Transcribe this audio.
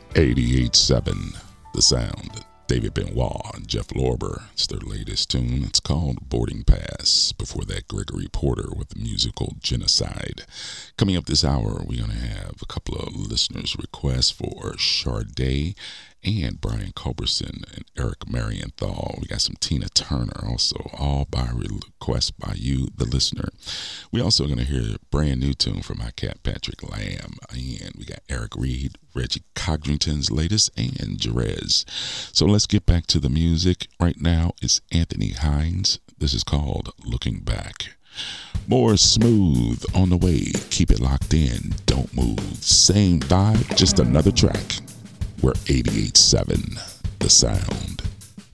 88.7 The Sound. David Benoit and Jeff Lorber. It's their latest tune. It's called Boarding Pass. Before that, Gregory Porter with the musical Genocide. Coming up this hour, we're going to have a couple of listeners' requests for Sade and Brian Culberson and Eric Marienthal. We got some Tina Turner also, all by request by you, the listener. We also going to hear a brand new tune from my cat Patrick Lamb. And we got Eric Reed, Reggie Codrington's latest, and Jerez. So let's get back to the music. Right now, it's Anthony Hines. This is called Looking Back. More smooth on the way. Keep it locked in. Don't move. Same vibe, just another track. We're 88.7 The Sound.